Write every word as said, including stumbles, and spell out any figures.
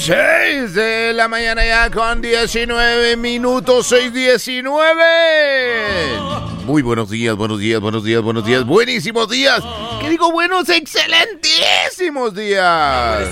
seis de la mañana ya con diecinueve minutos, seis diecinueve. Muy buenos días, buenos días, buenos días, buenos días, buenísimos días. ¿Qué digo? Buenos, excelentísimos días.